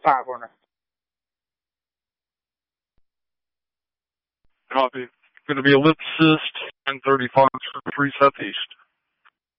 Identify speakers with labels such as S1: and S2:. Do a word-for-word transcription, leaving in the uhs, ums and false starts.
S1: Five Horner.
S2: Copy. Going to be ellipsis, nine thirty-five, three southeast.